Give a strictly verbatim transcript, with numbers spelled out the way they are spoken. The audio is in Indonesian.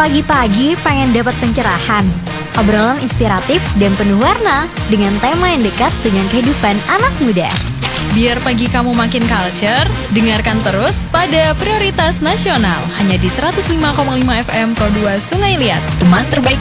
Pagi-pagi pengen dapat pencerahan, obrolan inspiratif dan penuh warna dengan tema yang dekat dengan kehidupan anak muda. Biar pagi kamu makin culture, dengarkan terus pada Prioritas Nasional hanya di seratus lima koma lima F M Pro dua Sungai Liat, teman terbaik